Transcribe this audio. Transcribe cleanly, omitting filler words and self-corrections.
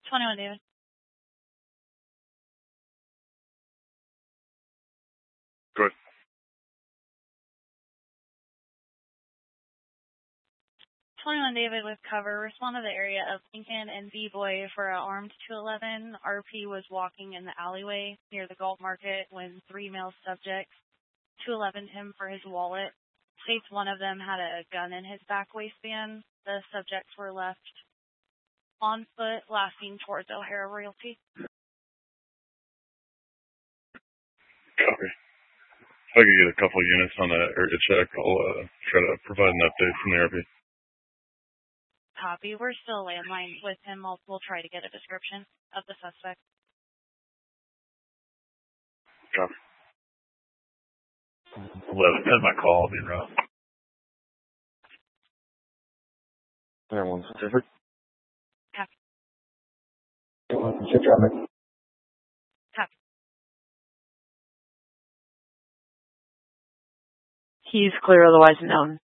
21 David. Good. 21 David with cover. Respond to the area of Lincoln and B-Boy for an armed 211. RP was walking in the alleyway near the Galt Market when 3 male subjects 211'd him for his wallet. States one of them had a gun in his back waistband. The subjects were left on foot, lasting towards O'Hara Realty. Copy. If I could get a couple of units on that area check, I'll try to provide an update from the RP. Copy. We're still landline with him. We'll try to get a description of the suspect. Copy. 11. That's my call. I'll be around. There, one specific. Copy. Traffic. Copy. He's clear, otherwise known.